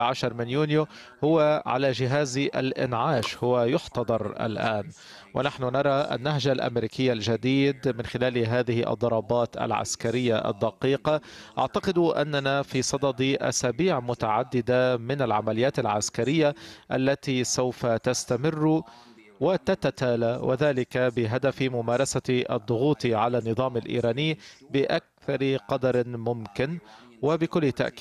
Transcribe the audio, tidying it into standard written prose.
10 من يونيو هو على جهاز الإنعاش، هو يحتضر الآن. ونحن نرى النهج الأمريكي الجديد من خلال هذه الضربات العسكرية الدقيقة. أعتقد أننا في صدد أسابيع متعددة من العمليات العسكرية التي سوف تستمر وتتتالى، وذلك بهدف ممارسة الضغوط على النظام الإيراني بأكثر قدر ممكن. وبكل تأكيد